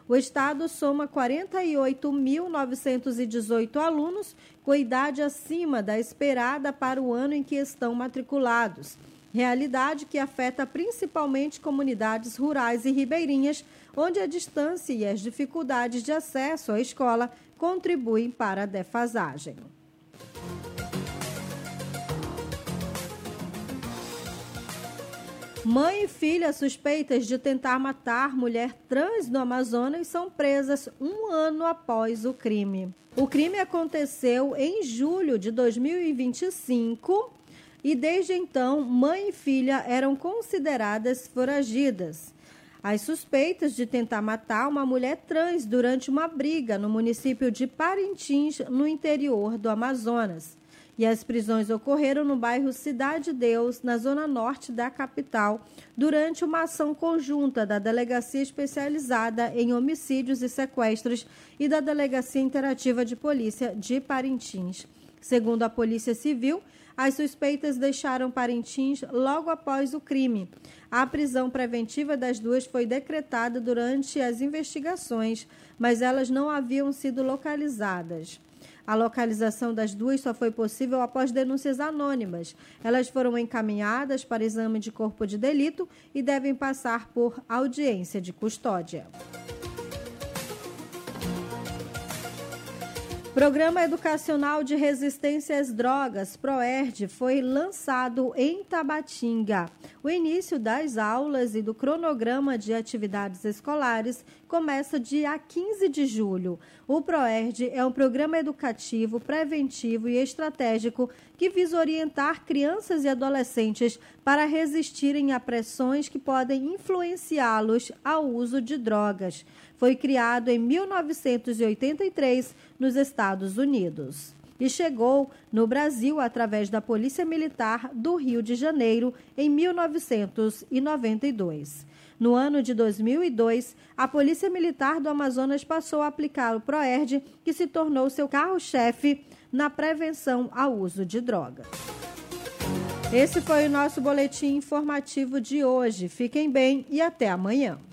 O estado soma 48.918 alunos com idade acima da esperada para o ano em que estão matriculados. Realidade que afeta principalmente comunidades rurais e ribeirinhas, onde a distância e as dificuldades de acesso à escola contribuem para a defasagem. Mãe e filha suspeitas de tentar matar mulher trans no Amazonas são presas um ano após o crime. O crime aconteceu em julho de 2025 e desde então mãe e filha eram consideradas foragidas. As suspeitas de tentar matar uma mulher trans durante uma briga no município de Parintins, no interior do Amazonas. E as prisões ocorreram no bairro Cidade Deus, na zona norte da capital, durante uma ação conjunta da Delegacia Especializada em Homicídios e Sequestros e da Delegacia Interativa de Polícia de Parintins. Segundo a Polícia Civil, as suspeitas deixaram Parintins logo após o crime. A prisão preventiva das duas foi decretada durante as investigações, mas elas não haviam sido localizadas. A localização das duas só foi possível após denúncias anônimas. Elas foram encaminhadas para exame de corpo de delito e devem passar por audiência de custódia. Programa Educacional de Resistência às Drogas, PROERD, foi lançado em Tabatinga. O início das aulas e do cronograma de atividades escolares começa dia 15 de julho. O PROERD é um programa educativo, preventivo e estratégico que visa orientar crianças e adolescentes para resistirem a pressões que podem influenciá-los ao uso de drogas. Foi criado em 1983 nos Estados Unidos e chegou no Brasil através da Polícia Militar do Rio de Janeiro em 1992. No ano de 2002, a Polícia Militar do Amazonas passou a aplicar o PROERD, que se tornou seu carro-chefe na prevenção ao uso de drogas. Esse foi o nosso boletim informativo de hoje. Fiquem bem e até amanhã.